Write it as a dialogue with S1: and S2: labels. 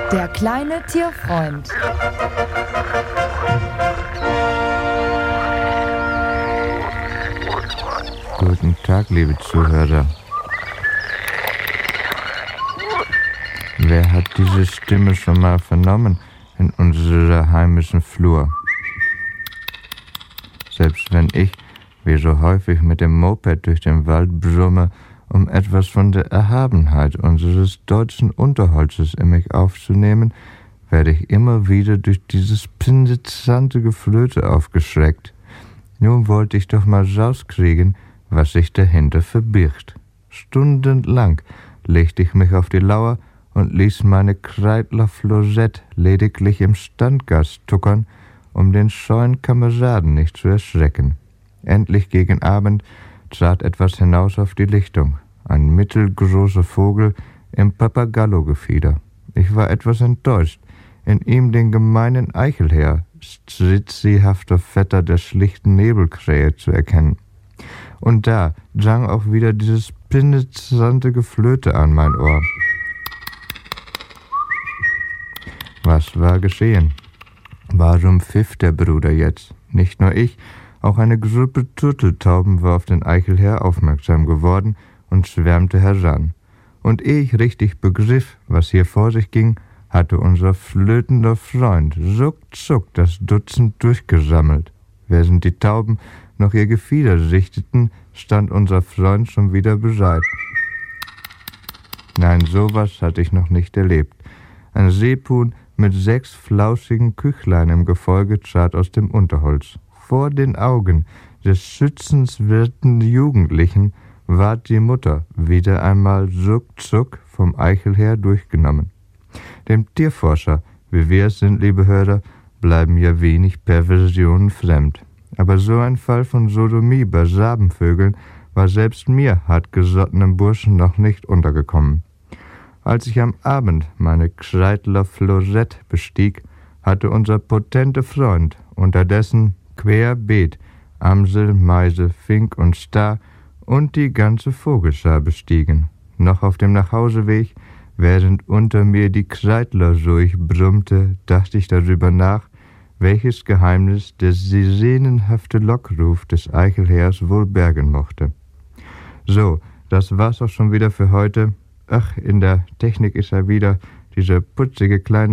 S1: Der kleine Tierfreund.
S2: Guten Tag, liebe Zuhörer. Wer hat diese Stimme schon mal vernommen in unserer heimischen Flur? Selbst wenn ich, wie so häufig, mit dem Moped durch den Wald brumme, um etwas von der Erhabenheit unseres deutschen Unterholzes in mich aufzunehmen, werde ich immer wieder durch dieses penetrante Geflöte aufgeschreckt. Nun wollte ich doch mal rauskriegen, was sich dahinter verbirgt. Stundenlang legte ich mich auf die Lauer und ließ meine Kreidler Flosette lediglich im Standgas tuckern, um den scheuen Kameraden nicht zu erschrecken. Endlich gegen Abend trat etwas hinaus auf die Lichtung, ein mittelgroßer Vogel im Papagallo-Gefieder. Ich war etwas enttäuscht, in ihm den gemeinen Eichelherr, stritzihafter Vetter der schlichten Nebelkrähe, zu erkennen. Und da drang auch wieder dieses penetrante Geflöte an mein Ohr. Was war geschehen? Warum pfiff der Bruder jetzt? Nicht nur ich, auch eine Gruppe Turteltauben war auf den Eichelherr aufmerksam geworden und schwärmte heran. Und ehe ich richtig begriff, was hier vor sich ging, hatte unser flötender Freund ruckzuck das Dutzend durchgesammelt. Während die Tauben noch ihr Gefieder sichteten, stand unser Freund schon wieder bereit. Nein, sowas hatte ich noch nicht erlebt. Ein Rebhuhn mit 6 flauschigen Küchlein im Gefolge trat aus dem Unterholz. Vor den Augen des schützenswerten Jugendlichen ward die Mutter wieder einmal ruckzuck vom Eichelherr durchgenommen. Dem Tierforscher, wie wir es sind, liebe Hörer, bleiben ja wenig Perversionen fremd. Aber so ein Fall von Sodomie bei Rabenvögeln war selbst mir, hartgesottenem Burschen, noch nicht untergekommen. Als ich am Abend meine Kreidler Flosette bestieg, hatte unser potenter Freund unterdessen querbeet Amsel, Meise, Fink und Star und die ganze Vogelschar bestiegen. Noch auf dem Nachhauseweg, während unter mir die Kreidler durchbrummte, dachte ich darüber nach, welches Geheimnis der sirenenhafte Lockruf des Eichelherrs wohl bergen mochte. So, das war's auch schon wieder für heute. Ach, in der Technik ist er wieder, dieser putzige kleine